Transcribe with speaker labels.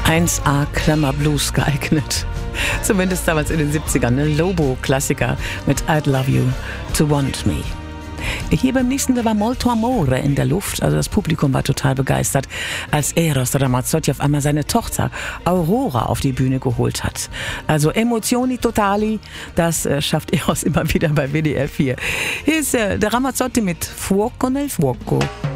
Speaker 1: 1A Klammer Blues geeignet. Zumindest damals in den 70ern. Ne? Lobo-Klassiker mit I'd Love You to Want Me. Hier beim nächsten, da war Molto Amore in der Luft. Also das Publikum war total begeistert, als Eros Ramazzotti auf einmal seine Tochter Aurora auf die Bühne geholt hat. Also Emozioni totali, das schafft Eros immer wieder bei WDR 4. Hier ist der Ramazzotti mit Fuoco nel Fuoco.